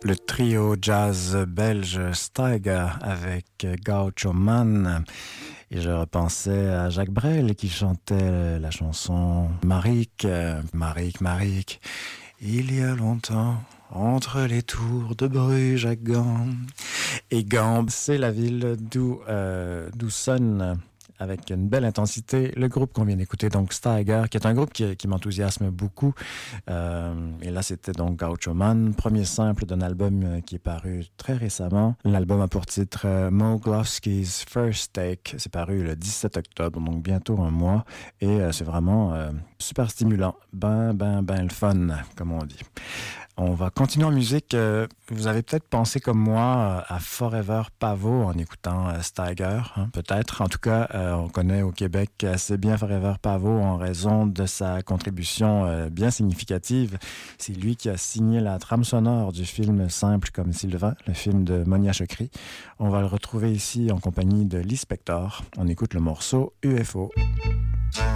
Le trio jazz belge Steiger avec Gaucho Man. Et je repensais à Jacques Brel qui chantait la chanson Marique, Marique, Marique. Il y a longtemps, entre les tours de Bruges à Gand. Et Gand, c'est la ville d'où sonne avec une belle intensité le groupe qu'on vient d'écouter, donc Steiger, qui est un groupe qui m'enthousiasme beaucoup. Et là, c'était donc Gaucho Man, premier simple d'un album qui est paru très récemment. L'album a pour titre Moglowski's First Take. C'est paru le 17 octobre, donc bientôt un mois. Et c'est vraiment super stimulant. Ben le fun, comme on dit. On va continuer en musique. Vous avez peut-être pensé comme moi à Forever Pavot en écoutant Steiger, hein, peut-être. En tout cas, on connaît au Québec assez bien Forever Pavot en raison de sa contribution bien significative. C'est lui qui a signé la trame sonore du film Simple comme Sylvain, le film de Monia Chokri. On va le retrouver ici en compagnie de Lee Spector. On écoute le morceau UFO.